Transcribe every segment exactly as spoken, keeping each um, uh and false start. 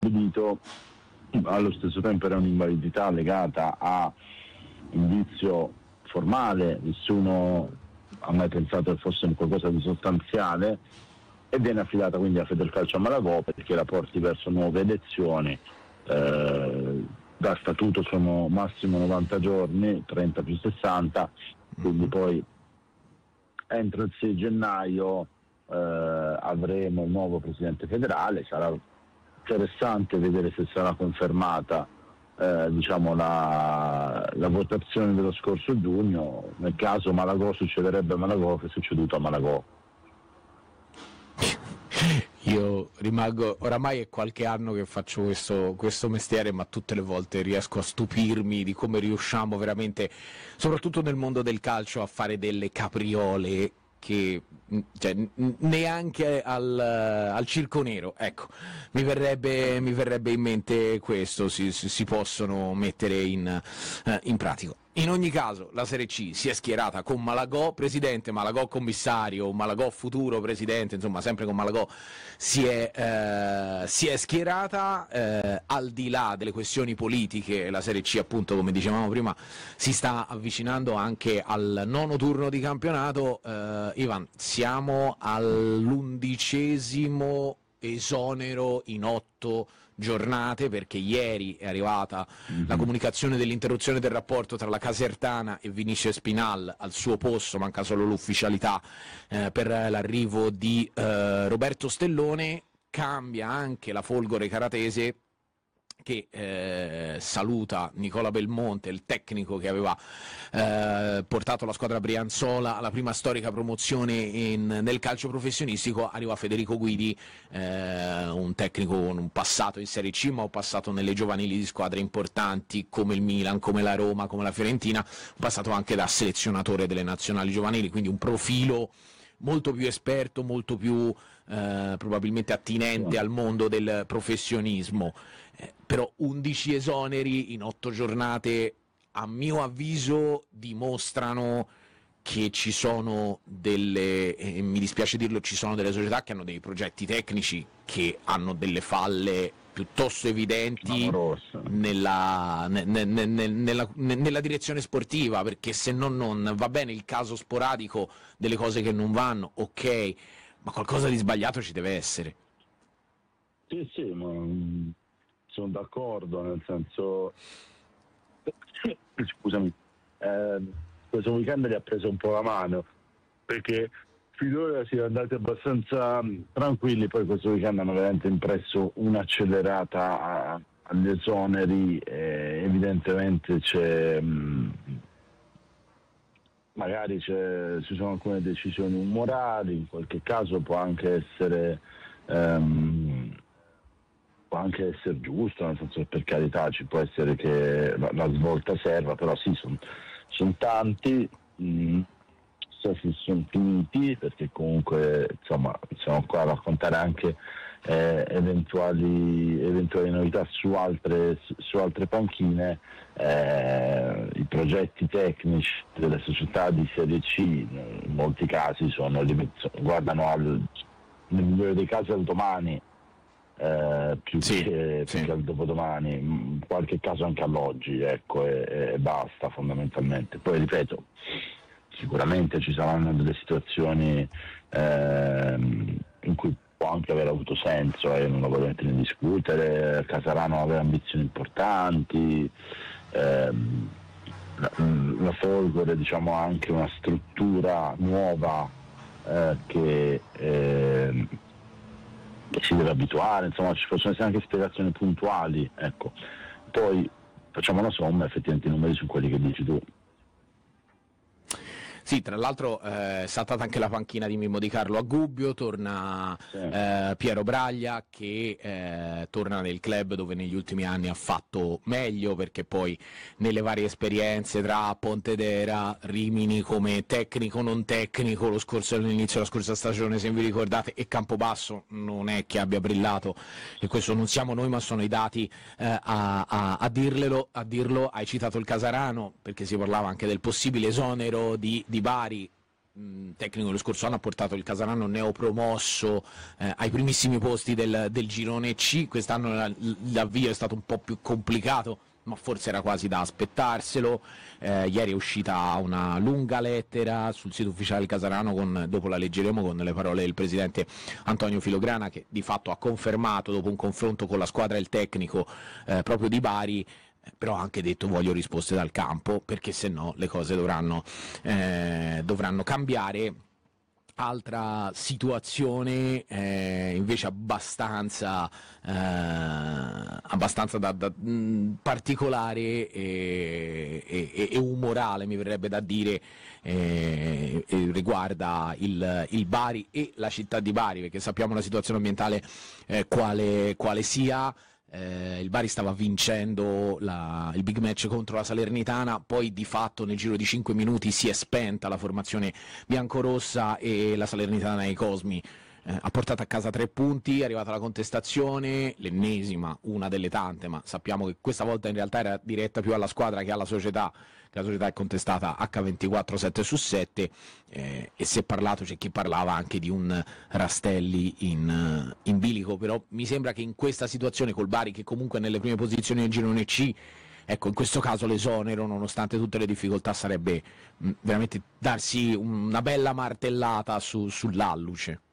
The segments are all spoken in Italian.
stabilito, allo stesso tempo era un'invalidità legata a un vizio formale, nessuno ha mai pensato che fosse qualcosa di sostanziale, e viene affidata quindi a Federcalcio a Malagò perché la porti verso nuove elezioni. Eh, da statuto sono massimo novanta giorni, trenta più sessanta, quindi poi entro il sei gennaio eh, avremo il nuovo presidente federale. Sarà interessante vedere se sarà confermata eh, diciamo la, la votazione dello scorso giugno. Nel caso Malagò succederebbe a Malagò che è succeduto a Malagò. Io rimango, oramai è qualche anno che faccio questo, questo mestiere, ma tutte le volte riesco a stupirmi di come riusciamo veramente, soprattutto nel mondo del calcio, a fare delle capriole che cioè, neanche al, al Circo Nero, ecco, mi verrebbe, mi verrebbe in mente questo, si, si possono mettere in, eh, in pratica. In ogni caso la Serie C si è schierata con Malagò presidente, Malagò commissario, Malagò futuro presidente, insomma sempre con Malagò si è, eh, si è schierata, eh, al di là delle questioni politiche. La Serie C, appunto, come dicevamo prima, si sta avvicinando anche al nono turno di campionato. eh, Ivan, siamo all'undicesimo esonero in otto giornate, perché ieri è arrivata mm-hmm. la comunicazione dell'interruzione del rapporto tra la Casertana e Vinicius Spinal. Al suo posto manca solo l'ufficialità eh, per l'arrivo di eh, Roberto Stellone. Cambia anche la Folgore Caratese, che eh, saluta Nicola Belmonte, il tecnico che aveva eh, portato la squadra brianzola alla prima storica promozione in, nel calcio professionistico. Arriva Federico Guidi, eh, un tecnico con un passato in Serie C, ma un passato nelle giovanili di squadre importanti come il Milan, come la Roma, come la Fiorentina, un passato anche da selezionatore delle nazionali giovanili, quindi un profilo molto più esperto, molto più eh, probabilmente attinente al mondo del professionismo. Eh, però undici esoneri in otto giornate, a mio avviso, dimostrano che ci sono delle, e mi dispiace dirlo, ci sono delle società che hanno dei progetti tecnici che hanno delle falle piuttosto evidenti nella, ne, ne, ne, nella, ne, nella direzione sportiva, perché se no non va bene il caso sporadico delle cose che non vanno, ok, ma qualcosa di sbagliato ci deve essere. Sì, sì, ma sono d'accordo, nel senso scusami, eh, questo weekend gli ha preso un po' la mano, perché finora si è andati abbastanza tranquilli, poi questo weekend hanno veramente impresso un'accelerata agli esoneri, e evidentemente c'è mh, magari c'è, ci sono alcune decisioni umorali, in qualche caso può anche essere um, può anche essere giusto, nel senso che, per carità, ci può essere che la, la svolta serva, però sì, sono son tanti, mh, so se sono finiti, perché comunque insomma siamo qua a raccontare anche eh, eventuali, eventuali novità su altre, su, su altre panchine. Eh, i progetti tecnici delle società di Serie C in molti casi sono, guardano al, nel migliore dei casi al domani, eh, più, sì, che, sì. più che al dopodomani, in qualche caso anche all'oggi, ecco, e, e basta fondamentalmente. Poi ripeto, sicuramente ci saranno delle situazioni ehm, in cui può anche aver avuto senso, e eh, non lo voglio ne discutere. Casarano aveva ambizioni importanti, ehm, la, la Folgore, diciamo, ha anche una struttura nuova eh, che, eh, che si deve abituare, insomma ci possono essere anche spiegazioni puntuali, ecco. Poi facciamo una somma, effettivamente i numeri sono quelli che dici tu. Sì, tra l'altro eh, è saltata anche la panchina di Mimmo Di Carlo a Gubbio, torna sì. eh, Piero Braglia, che eh, torna nel club dove negli ultimi anni ha fatto meglio, perché poi nelle varie esperienze tra Pontedera, Rimini come tecnico non tecnico, lo scorso all'inizio della scorsa stagione, se vi ricordate, e Campobasso non è che abbia brillato, e questo non siamo noi ma sono i dati eh, a, a, a, dirlelo, a dirlo. Hai citato il Casarano, perché si parlava anche del possibile esonero di, di Bari, tecnico lo scorso anno, ha portato il Casarano neopromosso eh, ai primissimi posti del, del girone C. Quest'anno l'avvio è stato un po' più complicato, ma forse era quasi da aspettarselo. Eh, ieri è uscita una lunga lettera sul sito ufficiale del Casarano, con, dopo la leggeremo, con le parole del presidente Antonio Filograna, che di fatto ha confermato, dopo un confronto con la squadra e il tecnico eh, proprio di Bari, però ha anche detto: voglio risposte dal campo, perché se no le cose dovranno, eh, dovranno cambiare. Altra situazione eh, invece abbastanza, eh, abbastanza da, da, mh, particolare e, e, e umorale, mi verrebbe da dire, eh, e riguarda il, il Bari e la città di Bari, perché sappiamo la situazione ambientale eh, quale, quale sia. Eh, il Bari stava vincendo la, il big match contro la Salernitana, poi di fatto nel giro di cinque minuti si è spenta la formazione biancorossa e la Salernitana ai Cosmi eh, ha portato a casa tre punti. È arrivata la contestazione, l'ennesima, una delle tante, ma sappiamo che questa volta in realtà era diretta più alla squadra che alla società. La società è contestata acca ventiquattro sette su sette, eh, e si è parlato, c'è chi parlava anche di un Rastelli in, in bilico, però mi sembra che in questa situazione col Bari, che comunque è nelle prime posizioni del girone C, ecco, in questo caso l'esonero, nonostante tutte le difficoltà, sarebbe mh, veramente darsi una bella martellata su, sull'alluce.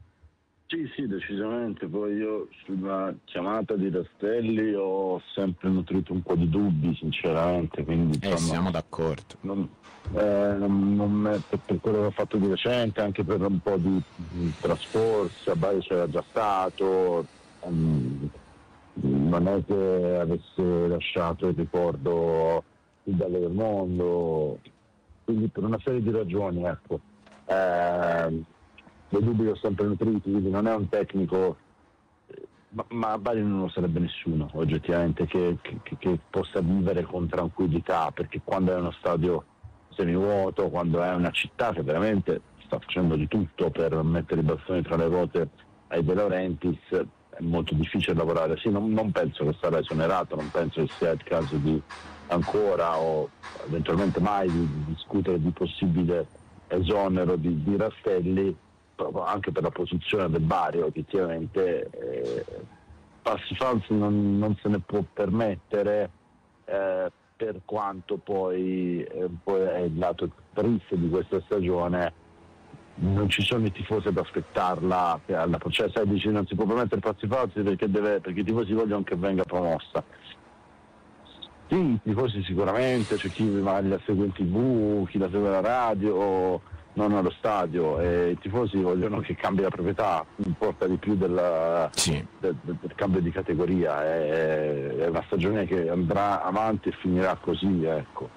Sì, sì, decisamente. Poi io sulla chiamata di Rastelli ho sempre nutrito un po' di dubbi, sinceramente. Quindi, eh, insomma, siamo d'accordo. Non, eh, non, non è, per, per quello che ho fatto di recente, anche per un po' di, di trascorsi, a Bari c'era già stato, um, non è che avesse lasciato il ricordo più bello del mondo, quindi per una serie di ragioni, ecco. Eh, dei dubbi li ho sempre nutriti, quindi non è un tecnico, ma, ma a Bari non lo sarebbe nessuno oggettivamente che, che, che possa vivere con tranquillità, perché quando è uno stadio semivuoto, quando è una città che veramente sta facendo di tutto per mettere i bastoni tra le ruote ai De Laurentiis, è molto difficile lavorare. Sì, non, non penso che sarà esonerato, non penso che sia il caso di ancora o eventualmente mai di, di discutere di possibile esonero di, di Rastelli, anche per la posizione del Bari. Obiettivamente eh, passi falsi non, non se ne può permettere, eh, per quanto poi, eh, poi è il lato triste di questa stagione, non ci sono i tifosi ad aspettarla, alla, cioè sai, dici non si può permettere passi falsi perché, deve, perché i tifosi vogliono che venga promossa. Sì, i tifosi sicuramente, c'è chi magari la segue in tv, chi la segue alla radio, non allo stadio, e i tifosi vogliono che cambi la proprietà, importa di più della, sì. del, del cambio di categoria. È, è una stagione che andrà avanti e finirà così, ecco.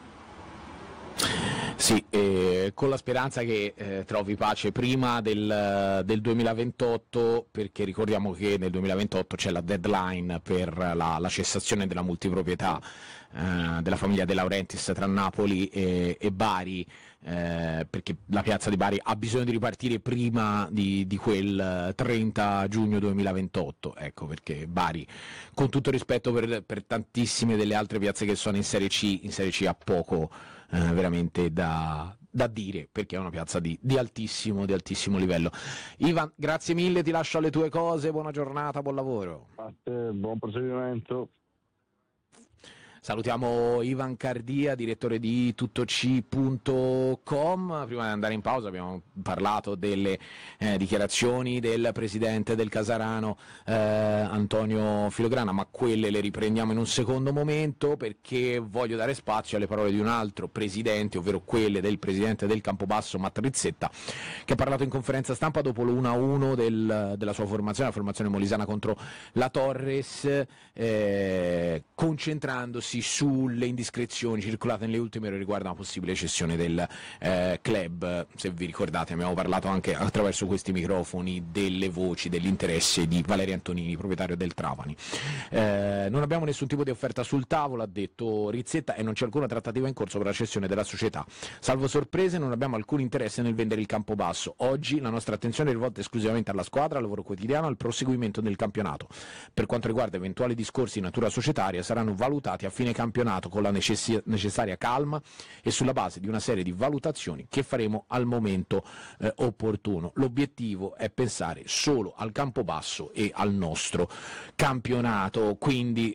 Sì, eh, con la speranza che eh, trovi pace prima del, del duemilaventotto, perché ricordiamo che nel duemilaventotto c'è la deadline per la, la cessazione della multiproprietà eh, della famiglia De Laurentiis tra Napoli e, e Bari, eh, perché la piazza di Bari ha bisogno di ripartire prima di, di quel trenta giugno duemilaventotto, ecco perché Bari, con tutto rispetto per, per tantissime delle altre piazze che sono in Serie C, in Serie C ha poco Eh, veramente da, da dire, perché è una piazza di, di altissimo di altissimo livello. Ivan, grazie mille, ti lascio alle tue cose, buona giornata, buon lavoro. A te, buon proseguimento. Salutiamo Ivan Cardia, direttore di tuttoc punto com. Prima di andare in pausa abbiamo parlato delle eh, dichiarazioni del presidente del Casarano, eh, Antonio Filograna, ma quelle le riprendiamo in un secondo momento, perché voglio dare spazio alle parole di un altro presidente, ovvero quelle del presidente del Campobasso, Matt Rizzetta, che ha parlato in conferenza stampa dopo l'uno a uno del, della sua formazione, la formazione molisana contro la Torres, eh, concentrandosi sulle indiscrezioni circolate nelle ultime ore riguardo una possibile cessione del eh, club. Se vi ricordate abbiamo parlato anche attraverso questi microfoni delle voci dell'interesse di Valerio Antonini, proprietario del Trapani. Eh, non abbiamo nessun tipo di offerta sul tavolo, ha detto Rizzetta, e non c'è alcuna trattativa in corso per la cessione della società. Salvo sorprese non abbiamo alcun interesse nel vendere il Campobasso. Oggi la nostra attenzione è rivolta esclusivamente alla squadra, al lavoro quotidiano, al proseguimento del campionato. Per quanto riguarda eventuali discorsi di natura societaria saranno valutati a fine campionato con la necess- necessaria calma e sulla base di una serie di valutazioni che faremo al momento eh, opportuno. L'obiettivo è pensare solo al Campobasso e al nostro campionato, quindi